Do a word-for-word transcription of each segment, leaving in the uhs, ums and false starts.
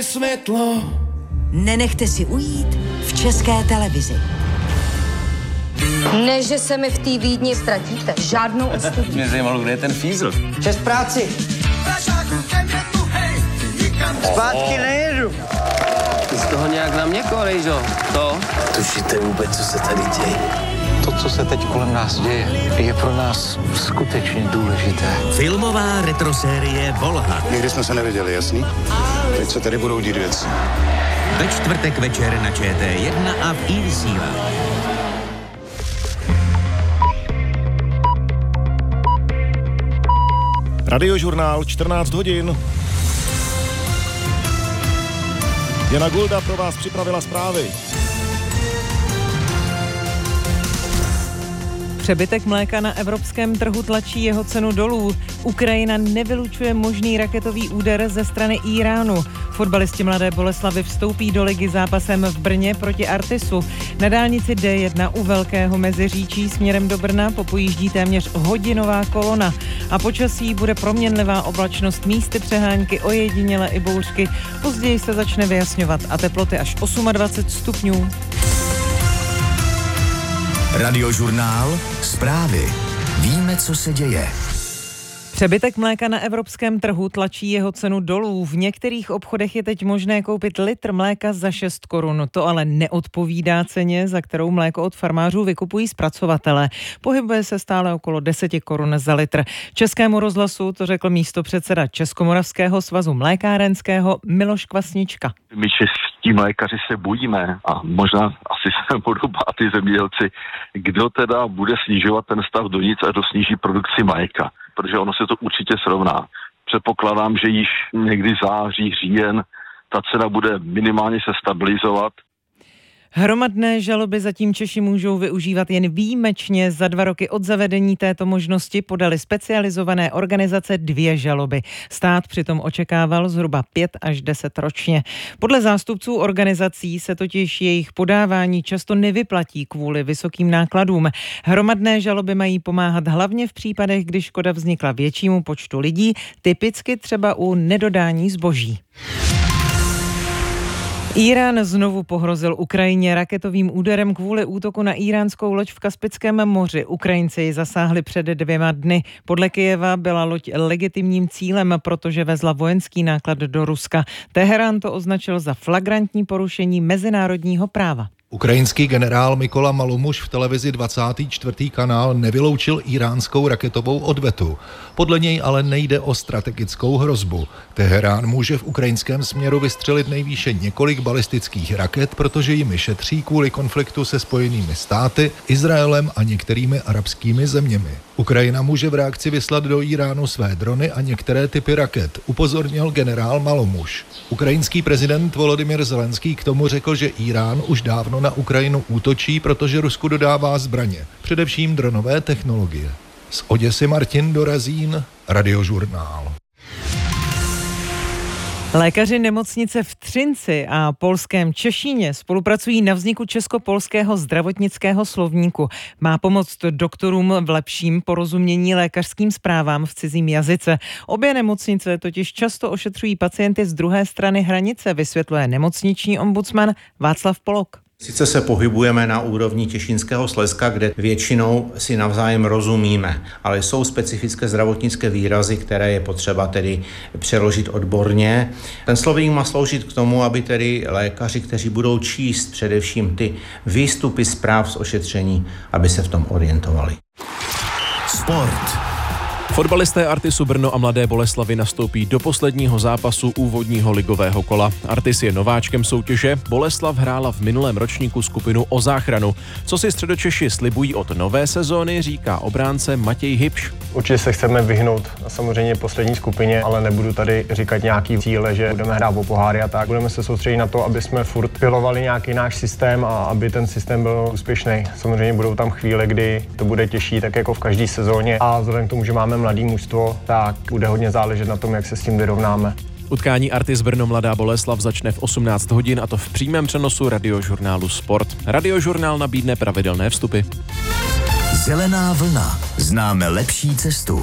Světlo. Nenechte si ujít v České televizi. Ne, že se mi v té Vídni ztratíte. Žádnou ostudu. Mě zajímalo, kde je ten fízl. Čest práci. Zpátky nejedu. Ty z toho nějak na mě korejžo. To? Tušíte vůbec, co se tady děje? To, co se teď kolem nás děje, je pro nás skutečně důležité. Filmová retrosérie Volha. Nikdy jsme se neviděli, jasný? Teď se tady budou dít věci. Ve čtvrtek večer na Č T jedna a v iVysílání. Radiožurnál čtrnáct hodin. Jana Gulda pro vás připravila zprávy. Přebytek mléka na evropském trhu tlačí jeho cenu dolů. Ukrajina nevylučuje možný raketový úder ze strany Íránu. Fotbalisti Mladé Boleslavi vstoupí do ligy zápasem v Brně proti Artisu. Na dálnici D jedna u Velkého Meziříčí směrem do Brna popojíždí téměř hodinová kolona. A počasí bude proměnlivá oblačnost, místy přehánky, ojediněle i bouřky. Později se začne vyjasňovat a teploty až dvacet osm stupňů. Radiožurnál Zprávy. Víme, co se děje. Přebytek mléka na evropském trhu tlačí jeho cenu dolů. V některých obchodech je teď možné koupit litr mléka za šest korun. To ale neodpovídá ceně, za kterou mléko od farmářů vykupují zpracovatelé. Pohybuje se stále okolo deset korun za litr. Českému rozhlasu to řekl místopředseda Českomoravského svazu mlékárenského Miloš Kvasnička. My čeští mlékaři se bojíme a možná asi se budou bát ty zemědělci, kdo teda bude snižovat ten stav do nic a kdo sníží produkci mléka. Protože ono se to určitě srovná. Předpokládám, že již někdy září, říjen ta cena bude minimálně se stabilizovat. Hromadné žaloby zatím Češi můžou využívat jen výjimečně. Za dva roky od zavedení této možnosti podali specializované organizace dvě žaloby. Stát přitom očekával zhruba pět až deset ročně. Podle zástupců organizací se totiž jejich podávání často nevyplatí kvůli vysokým nákladům. Hromadné žaloby mají pomáhat hlavně v případech, kdy škoda vznikla většímu počtu lidí, typicky třeba u nedodání zboží. Írán znovu pohrozil Ukrajině raketovým úderem kvůli útoku na íránskou loď v Kaspickém moři. Ukrajinci ji zasáhli před dvěma dny. Podle Kyjeva byla loď legitimním cílem, protože vezla vojenský náklad do Ruska. Teherán to označil za flagrantní porušení mezinárodního práva. Ukrajinský generál Mykola Malumuš v televizi dvacátý čtvrtý kanál nevyloučil íránskou raketovou odvetu. Podle něj ale nejde o strategickou hrozbu. Teherán může v ukrajinském směru vystřelit nejvýše několik balistických raket, protože jimi šetří kvůli konfliktu se Spojenými státy, Izraelem a některými arabskými zeměmi. Ukrajina může v reakci vyslat do Íránu své drony a některé typy raket, upozornil generál Malumuš. Ukrajinský prezident Volodymyr Zelenský k tomu řekl, že Írán už dávno na Ukrajinu útočí, protože Rusku dodává zbraně, především dronové technologie. Z Oděsy Martin Dorazín, Radiožurnál. Lékaři nemocnice v Třinci a polském Češíně spolupracují na vzniku česko-polského zdravotnického slovníku. Má pomoct doktorům v lepším porozumění lékařským zprávám v cizím jazyce. Obě nemocnice totiž často ošetřují pacienty z druhé strany hranice, vysvětluje nemocniční ombudsman Václav Polok. Sice se pohybujeme na úrovni Těšínského Slezska, kde většinou si navzájem rozumíme, ale jsou specifické zdravotnické výrazy, které je potřeba tedy přeložit odborně. Ten slovník má sloužit k tomu, aby tedy lékaři, kteří budou číst především ty výstupy zpráv z ošetření, aby se v tom orientovali. Sport. Fotbalisté Artisu Brno a Mladé Boleslavi nastoupí do posledního zápasu úvodního ligového kola. Artis je nováčkem soutěže, Boleslav hrála v minulém ročníku skupinu o záchranu. Co si Středočeši slibují od nové sezóny, říká obránce Matěj Hybš. Určitě se chceme vyhnout samozřejmě poslední skupině, ale nebudu tady říkat nějaký cíle, že budeme hrát o poháry a tak. Budeme se soustředit na to, aby jsme furt pilovali nějaký náš systém a aby ten systém byl úspěšný. Samozřejmě budou tam chvíle, kdy to bude těžší, tak jako v každé sezóně, a vzhledem k tomu, že máme mladý mužstvo, tak bude hodně záležet na tom, jak se s tím vyrovnáme. Utkání Artis Brno Mladá Boleslav začne v osmnáct hodin, a to v přímém přenosu Radiožurnálu Sport. Radiožurnál nabídne pravidelné vstupy. Zelená vlna. Známe lepší cestu.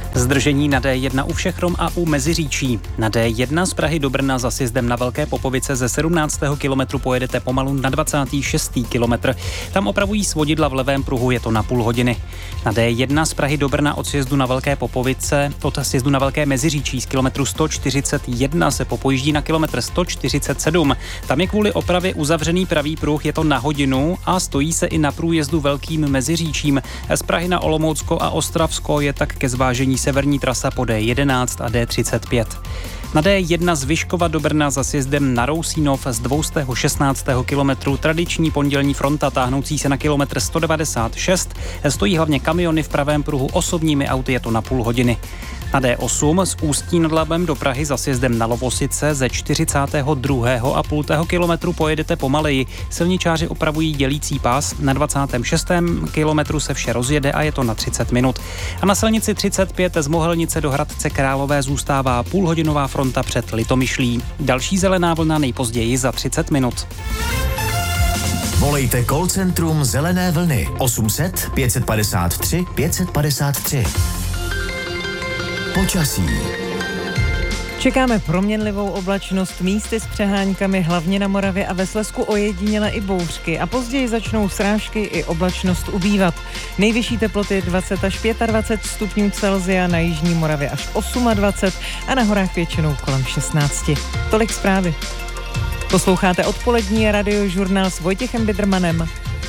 Zdržení na D jedna u Všechrom a u Meziříčí. Na D jedna z Prahy do Brna za sjezdem na Velké Popovice ze sedmnáctého kilometru pojedete pomalu na dvacátý šestý kilometr. Tam opravují svodidla v levém pruhu, je to na půl hodiny. Na D jedna z Prahy do Brna od sjezdu na Velké Popovice, od sjezdu na Velké Meziříčí z kilometru sto čtyřicet jedna se popojíždí na kilometr sto čtyřicet sedm. Tam je kvůli opravě uzavřený pravý pruh, je to na hodinu a stojí se i na průjezdu Velkým Meziříčím. Z Prahy na Olomoucko a Ostravsko je tak ke zvážení severní trasa po D jedenáct a D třicet pět. Na D jedna z Vyškova do Brna za sjezdem na Rousínov z dvě stě šestnáctého kilometru tradiční pondělní fronta táhnoucí se na kilometr sto devadesát šest. Stojí hlavně kamiony v pravém pruhu, osobními auty je to na půl hodiny. Na D osm z Ústí nad Labem do Prahy za sjezdem na Lovosice ze čtyřicátého druhého a půl kilometru pojedete pomaleji. Silničáři opravují dělící pás, na dvacátém šestém kilometru se vše rozjede a je to na třicet minut. A na silnici třicet pět z Mohelnice do Hradce Králové zůstává půlhodinová fronta před Litomyšlí. Další zelená vlna nejpozději za třicet minut. Volejte call centrum Zelené vlny osm set pět padesát tři pět padesát tři. Počasí. Čekáme proměnlivou oblačnost, místy s přeháňkami, hlavně na Moravě a ve Slezsku ojediněle i bouřky a později začnou srážky i oblačnost ubývat. Nejvyšší teploty dvacet až dvacet pět stupňů Celsia, na jižní Moravě až dvacet osm a na horách většinou kolem šestnáct. Tolik zprávy. Posloucháte odpolední radiožurnál s Vojtěchem Bidrmanem.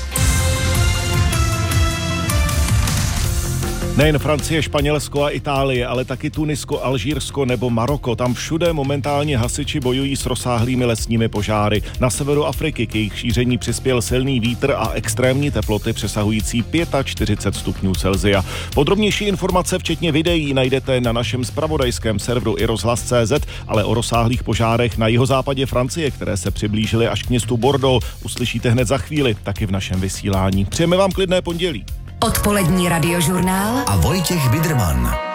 Nejen Francie, Španělsko a Itálie, ale taky Tunisko, Alžírsko nebo Maroko. Tam všude momentálně hasiči bojují s rozsáhlými lesními požáry. Na severu Afriky k jejich šíření přispěl silný vítr a extrémní teploty přesahující čtyřicet pět stupňů Celsia. Podrobnější informace, včetně videí, najdete na našem zpravodajském serveru i rozhlas tečka cé zet, ale o rozsáhlých požárech na jihozápadě Francie, které se přiblížily až k městu Bordeaux, uslyšíte hned za chvíli, taky v našem vysílání. Přejeme vám klidné pondělí. Odpolední radiožurnál a Vojtěch Bidrman.